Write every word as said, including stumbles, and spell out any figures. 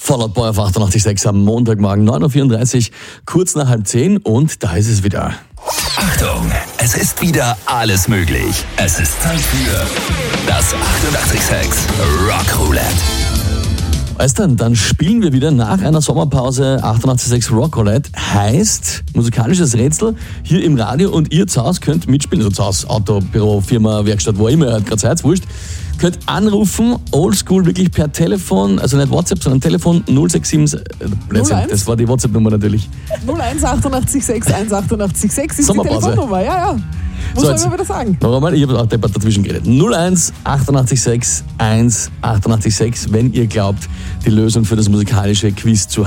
Fallout Boy auf achtundachtzig Komma sechs am Montagmorgen neun Uhr vierunddreißig, kurz nach halb zehn und da ist es wieder. Achtung, es ist wieder alles möglich. Es ist Zeit für das achtundachtzig Komma sechs Rock Roulette. Weißt du, dann spielen wir wieder nach einer Sommerpause achtundachtzig Komma sechs Rock Roulette. Heißt, musikalisches Rätsel hier im Radio und ihr zu Hause könnt mitspielen. Also zu Hause, Auto, Büro, Firma, Werkstatt, wo immer ihr halt gerade seid, wurscht. Könnt anrufen, oldschool, wirklich per Telefon, also nicht WhatsApp, sondern Telefon null sechs sieben, äh, das war die WhatsApp-Nummer natürlich. null eins achtundachtzig Komma sechs eins achtundachtzig Komma sechs ist die Sommerpause. Telefonnummer, ja, ja. Muss So, man jetzt immer wieder sagen. Noch einmal, ich habe auch deppert dazwischen geredet. null eins achtundachtzig Komma sechs eins achtundachtzig Komma sechs, wenn ihr glaubt, die Lösung für das musikalische Quiz zu